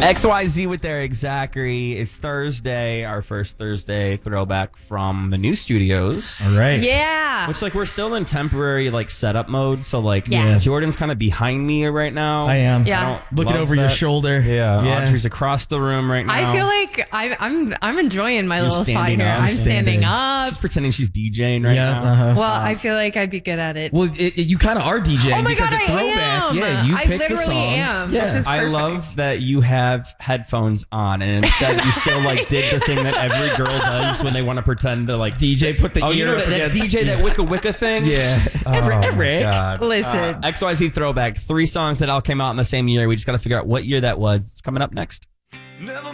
XYZ with Eric Zachary. It's Thursday, our first Thursday throwback from the new studios. All right. Yeah. Which, like, we're still in temporary, like, setup mode. So, like, Yeah. Jordan's kind of behind me right now. I am. Yeah. I don't Looking love over your that. shoulder. Yeah. Audrey's across the room right now. I feel like I'm enjoying my You're little spot standing here. up. I'm standing Standing. up. She's pretending she's DJing right now. Uh-huh. Well, I feel like I'd be good at it. Well, you kind of are DJing Oh my because God, at I throwback, am. yeah, you I pick the literally songs. am. Yeah. This is I perfect. love that you have headphones on, and instead you still like did the thing that every girl does when they want to pretend to like DJ put the oh, ear you know up that against- DJ that Wicca Wicca thing. Yeah. Oh my Rick. God. Listen. XYZ throwback. 3 songs that all came out in the same year. We just got to figure out what year that was. It's coming up next. Never